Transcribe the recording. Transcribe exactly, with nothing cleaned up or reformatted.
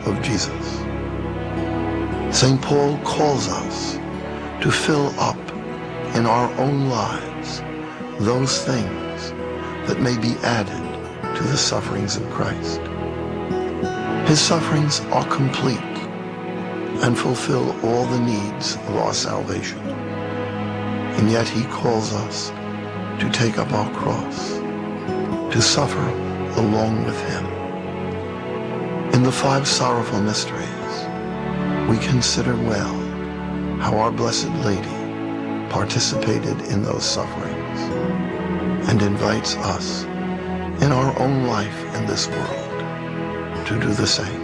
of Jesus. Saint Paul calls us to fill up in our own lives those things that may be added to the sufferings of Christ. His sufferings are complete and fulfill all the needs of our salvation. And yet he calls us to take up our cross, to suffer along with him. In the five sorrowful mysteries, we consider well how our Blessed Lady participated in those sufferings and invites us in our own life in this world to do the same.